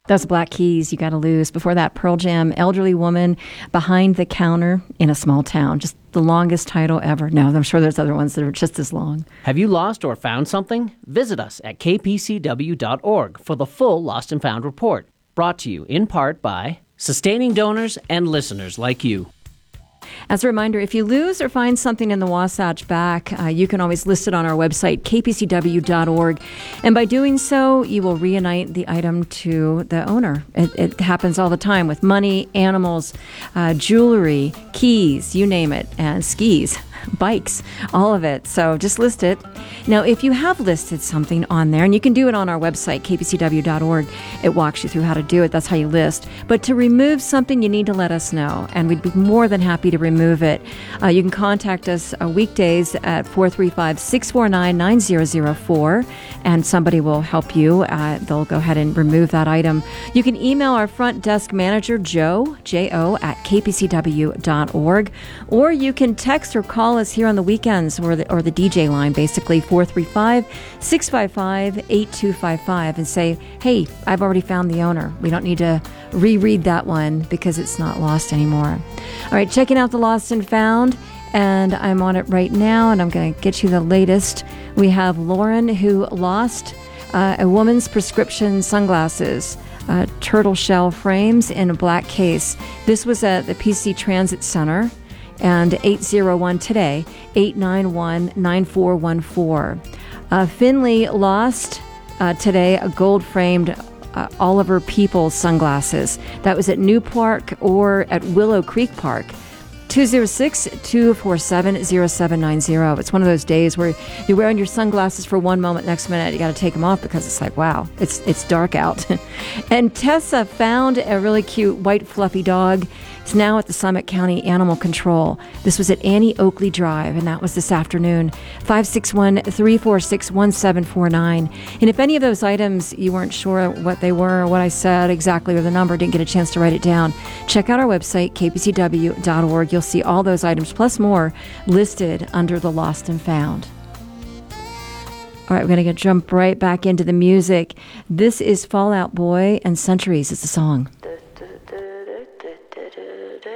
Those Black Keys, You Gotta Lose. Before that, Pearl Jam, Elderly Woman, Behind the Counter in a Small Town. Just the longest title ever. No, I'm sure there's other ones that are just as long. Have you lost or found something? Visit us at kpcw.org for the full Lost and Found report. Brought to you in part by sustaining donors and listeners like you. As a reminder, if you lose or find something in the Wasatch Back, you can always list it on our website, kpcw.org. And by doing so, you will reunite the item to the owner. It happens all the time with money, animals, jewelry, keys, you name it, and skis, bikes, all of it. So just list it. Now, if you have listed something on there, and you can do it on our website, kpcw.org, it walks you through how to do it. That's how you list. But to remove something, you need to let us know, and we'd be more than happy to remove it. You can contact us weekdays at 435-649-9004, and somebody will help you. They'll go ahead and remove that item. You can email our front desk manager, Joe, J-O, at kpcw.org, or you can text or call us here on the weekends, or the DJ line, basically, 435-655-8255, and say, hey, I've already found the owner. We don't need to reread that one because it's not lost anymore. All right, checking out the Lost and Found, and I'm on it right now, and I'm going to get you the latest. We have Lauren, who lost a woman's prescription sunglasses, turtle shell frames in a black case. This was at the PC Transit Center, and 801 today, 891-9414. Finley lost today a gold-framed Oliver Peoples sunglasses. That was at New Park or at Willow Creek Park. 206-247-0790. It's one of those days where you're wearing your sunglasses for one moment, next minute you got to take them off because it's like, wow, it's dark out. And Tessa found a really cute white fluffy dog. It's now at the Summit County Animal Control. This was at Annie Oakley Drive, and that was this afternoon. 561-346-1749. And if any of those items you weren't sure what they were or what I said exactly or the number, didn't get a chance to write it down, check out our website, kpcw.org. You'll see all those items plus more listed under the Lost and Found. All right, we're going to jump right back into the music. This is Fall Out Boy, and Centuries is the song.